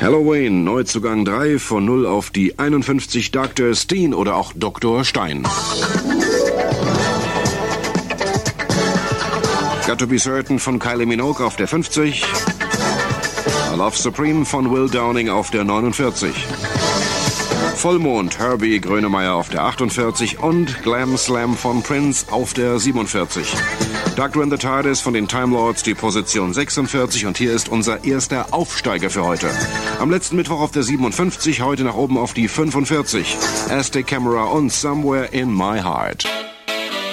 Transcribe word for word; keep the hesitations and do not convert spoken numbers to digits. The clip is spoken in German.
Halloween, Neuzugang drei von null auf die einundfünfzig, Doktor Steen oder auch Doktor Stein. Got to be Certain von Kylie Minogue auf der fünfzig. Love Supreme von Will Downing auf der neunundvierzig. Vollmond, Herbie Grönemeyer auf der achtundvierzig und Glam Slam von Prince auf der siebenundvierzig. Doctor in the TARDIS von den Time Lords, die Position sechsundvierzig, und hier ist unser erster Aufsteiger für heute. Am letzten Mittwoch auf der siebenundfünfzig, heute nach oben auf die fünfundvierzig. Aztec Camera und Somewhere in My Heart.